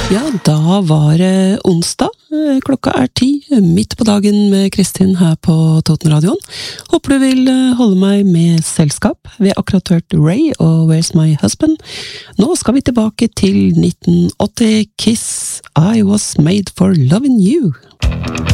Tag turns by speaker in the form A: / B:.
A: Ja, da var det onsdag. Klokka 10, midt på dagen med Kristin her på Totenradioen. Håper du vil holde meg med selskap. Vi har akkurat hørt Ray og Where's My Husband. Nå skal vi tilbake til 1980. Kiss, I Was Made for Loving You.